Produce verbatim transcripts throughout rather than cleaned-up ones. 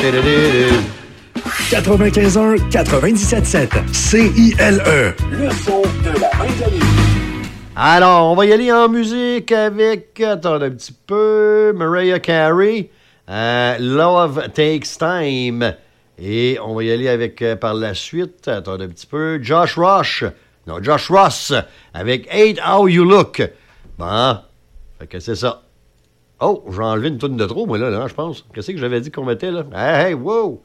quatre-vingt-quinze un quatre-vingt-dix-sept sept C I L E. Le son de la main d'année. Alors, on va y aller en musique avec, attends un petit peu, Mariah Carey, euh, Love Takes Time. Et on va y aller avec, euh, par la suite, attends un petit peu, Josh Rush, non, Josh Ross, avec Hate How You Look. Bon, fait que c'est ça. Oh, j'ai enlevé une toune de trop, moi, là, là je pense. Qu'est-ce que j'avais dit qu'on mettait, là? Hey, hey, wow!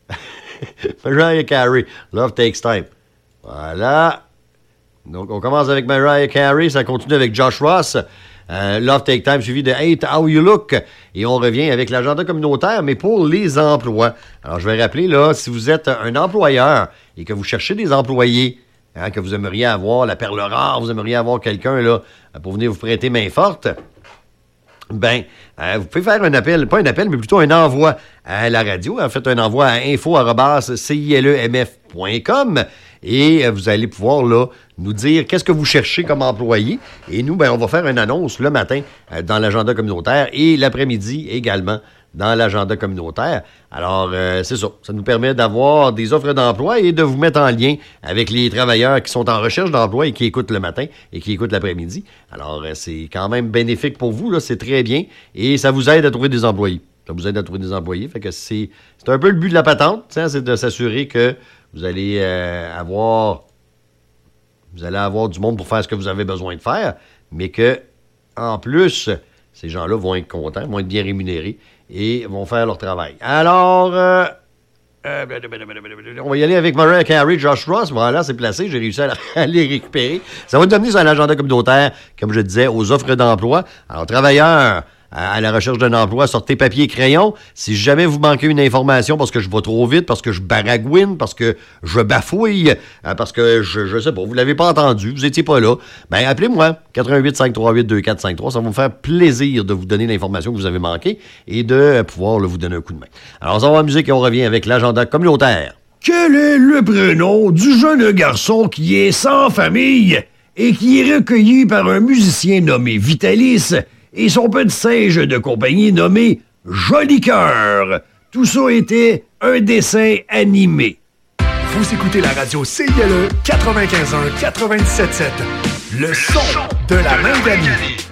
Mariah Carey, Love Takes Time. Voilà. Donc, on commence avec Mariah Carey, ça continue avec Josh Ross, euh, Love Take Time, suivi de Hate How You Look, et on revient avec l'agenda communautaire, mais pour les emplois. Alors, je vais rappeler, là, si vous êtes un employeur et que vous cherchez des employés, hein, que vous aimeriez avoir la perle rare, vous aimeriez avoir quelqu'un, là, pour venir vous prêter main forte, ben, euh, vous pouvez faire un appel, pas un appel, mais plutôt un envoi à la radio. En fait, un envoi à info arobase c i l e m f point com et euh, vous allez pouvoir, là, nous dire qu'est-ce que vous cherchez comme employé. Et nous, ben, on va faire une annonce le matin euh, dans l'agenda communautaire et l'après-midi également dans l'agenda communautaire. Alors, euh, c'est ça. Ça nous permet d'avoir des offres d'emploi et de vous mettre en lien avec les travailleurs qui sont en recherche d'emploi et qui écoutent le matin et qui écoutent l'après-midi. Alors, euh, c'est quand même bénéfique pour vous, là. C'est très bien. Et ça vous aide à trouver des employés. Ça vous aide à trouver des employés. Fait que c'est, c'est un peu le but de la patente, hein, c'est de s'assurer que vous allez euh, avoir... Vous allez avoir du monde pour faire ce que vous avez besoin de faire, mais que, en plus, ces gens-là vont être contents, vont être bien rémunérés et vont faire leur travail. Alors, euh, euh, on va y aller avec Mariah Carey, Josh Ross. Voilà, c'est placé. J'ai réussi à, la, à les récupérer. Ça va nous amener sur l'agenda communautaire, comme je disais, aux offres d'emploi. Alors, travailleurs à la recherche d'un emploi, sortez papier et crayon. Si jamais vous manquez une information parce que je vais trop vite, parce que je baragouine, parce que je bafouille, parce que je, je sais pas, vous l'avez pas entendu, vous étiez pas là, ben appelez-moi, quatre un huit, cinq trois huit, deux quatre cinq trois. Ça va me faire plaisir de vous donner l'information que vous avez manquée et de pouvoir là, vous donner un coup de main. Alors, on va voir la musique et on revient avec l'agenda communautaire. Quel est le prénom du jeune garçon qui est sans famille et qui est recueilli par un musicien nommé Vitalis et son petit singe de compagnie nommé Joli Cœur? Tout ça était un dessin animé. Vous écoutez la radio C I L E quatre-vingt-quinze un quatre-vingt-dix-sept sept. Le son de la main d'Annie.